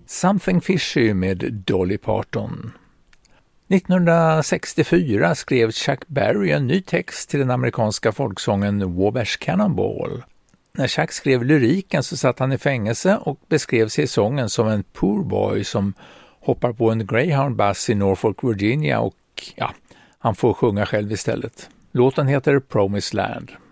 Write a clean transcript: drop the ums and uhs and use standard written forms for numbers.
Something Fishy med Dolly Parton. 1964 skrev Chuck Berry en ny text till den amerikanska folksången Wabash Cannonball. När Chuck skrev lyriken så satt han i fängelse och beskrev sig i sången som en poor boy som hoppar på en Greyhound bus i Norfolk, Virginia och han får sjunga själv istället. Låten heter Promised Land.